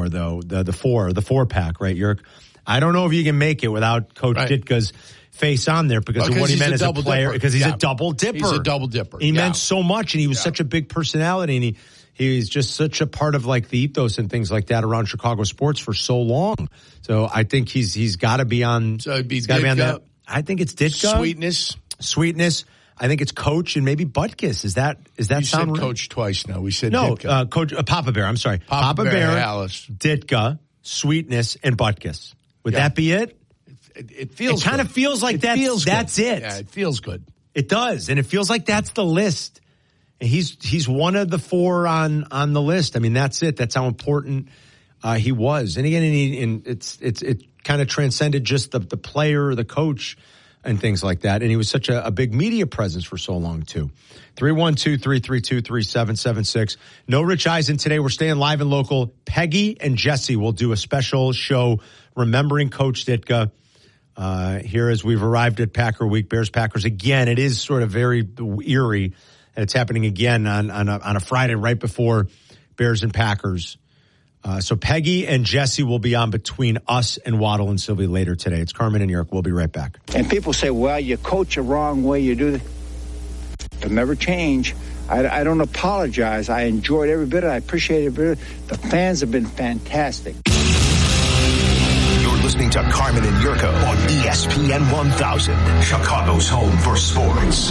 anymore, though. The four pack, right? I don't know if you can make it without Coach Ditka's face on there because of what he meant as a player. Because he's a double dipper. He's a double dipper. He meant so much, and he was such a big personality, and he's just such a part of like the ethos and things like that around Chicago sports for so long. So I think he's got to be on. So it'd be he's got to be on that. I think it's Ditka. Sweetness. I think it's Coach and maybe Butkus. Is that you sound said right? Coach twice now. We said no. Ditka. Coach Papa Bear. I'm sorry. Papa Bear, Alice, Ditka, Sweetness, and Butkus. Would that be it? It feels. It kind of feels like that's it. Yeah, it feels good. It does, and it feels like that's the list. And he's one of the four on the list. I mean, that's it. That's how important he was. And again, it kind of transcended just the player, the coach, and things like that. And he was such a big media presence for so long, too. 312-332-3776. No Rich Eisen today. We're staying live and local. Peggy and Jesse will do a special show remembering Coach Ditka here as we've arrived at Packer Week, Bears-Packers. Again, it is sort of very eerie. And it's happening again on a Friday right before Bears and Packers. So Peggy and Jesse will be on between us and Waddle and Sylvie later today. It's Carmen and York. We'll be right back. And people say, well, you coach the wrong way, you do this. It'll never change. I don't apologize. I enjoyed every bit of it. I appreciate every bit of it. The fans have been fantastic. You're listening to Carmen and Yurko on ESPN 1000, Chicago's home for sports.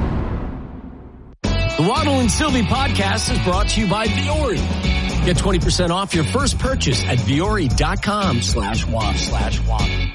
The Waddle and Sylvie podcast is brought to you by Viore. Get 20% off your first purchase at Viore.com/waddle.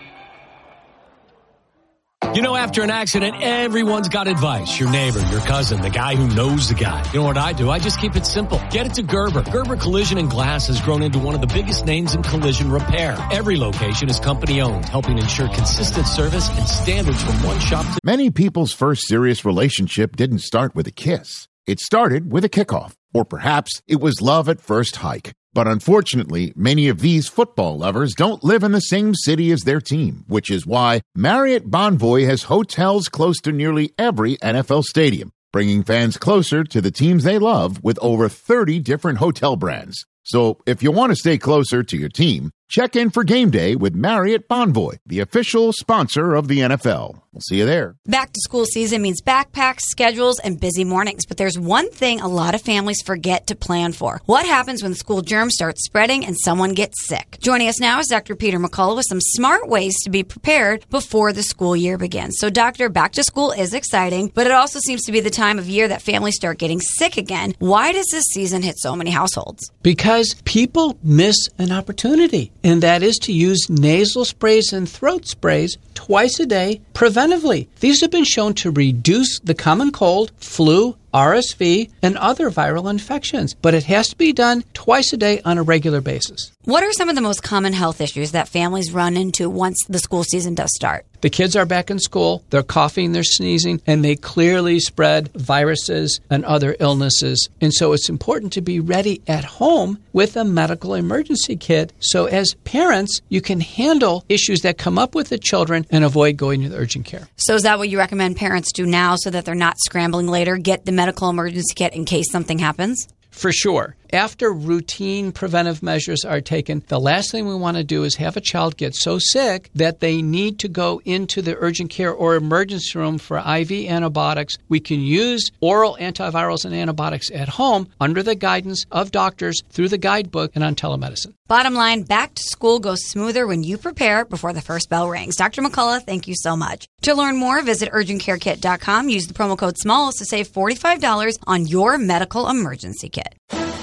You know, after an accident, everyone's got advice. Your neighbor, your cousin, the guy who knows the guy. You know what I do? I just keep it simple. Get it to Gerber. Gerber Collision and Glass has grown into one of the biggest names in collision repair. Every location is company owned, helping ensure consistent service and standards from one shop to... Many people's first serious relationship didn't start with a kiss. It started with a kickoff. Or perhaps it was love at first hike. But unfortunately, many of these football lovers don't live in the same city as their team, which is why Marriott Bonvoy has hotels close to nearly every NFL stadium, bringing fans closer to the teams they love with over 30 different hotel brands. So if you want to stay closer to your team, check in for game day with Marriott Bonvoy, the official sponsor of the NFL. We'll see you there. Back to school season means backpacks, schedules, and busy mornings. But there's one thing a lot of families forget to plan for. What happens when school germs start spreading and someone gets sick? Joining us now is Dr. Peter McCullough with some smart ways to be prepared before the school year begins. So, Doctor, back to school is exciting, but it also seems to be the time of year that families start getting sick again. Why does this season hit so many households? Because people miss an opportunity, and that is to use nasal sprays and throat sprays twice a day preventively. These have been shown to reduce the common cold, flu, RSV, and other viral infections, but it has to be done twice a day on a regular basis. What are some of the most common health issues that families run into once the school season does start? The kids are back in school, they're coughing, they're sneezing, and they clearly spread viruses and other illnesses. And so it's important to be ready at home with a medical emergency kit. So as parents, you can handle issues that come up with the children and avoid going to the urgent care. So is that what you recommend parents do now so that they're not scrambling later? Get the medical emergency kit in case something happens? For sure. After routine preventive measures are taken, the last thing we want to do is have a child get so sick that they need to go into the urgent care or emergency room for IV antibiotics. We can use oral antivirals and antibiotics at home under the guidance of doctors through the guidebook and on telemedicine. Bottom line, back to school goes smoother when you prepare before the first bell rings. Dr. McCullough, thank you so much. To learn more, visit urgentcarekit.com. Use the promo code SMALLS to save $45 on your medical emergency kit.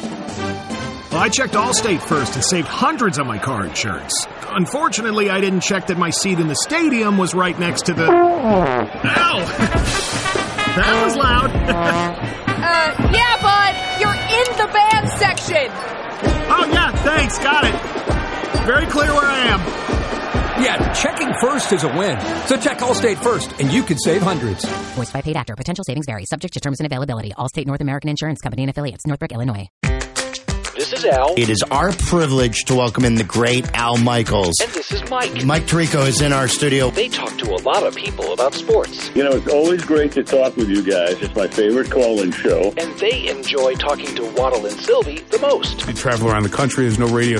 Well, I checked Allstate first and saved hundreds on my car insurance. Unfortunately, I didn't check that my seat in the stadium was right next to the... Ow! That was loud. Yeah, bud. You're in the band section. Oh, yeah, thanks. Got it. Very clear where I am. Yeah, checking first is a win. So check Allstate first, and you could save hundreds. Voiced by paid actor. Potential savings vary. Subject to terms and availability. Allstate North American Insurance Company and affiliates. Northbrook, Illinois. This is Al. It is our privilege to welcome in the great Al Michaels. And this is Mike. Mike Tirico is in our studio. They talk to a lot of people about sports. You know, it's always great to talk with you guys. It's my favorite call-in show. And they enjoy talking to Waddle and Sylvie the most. You travel around the country. There's no radio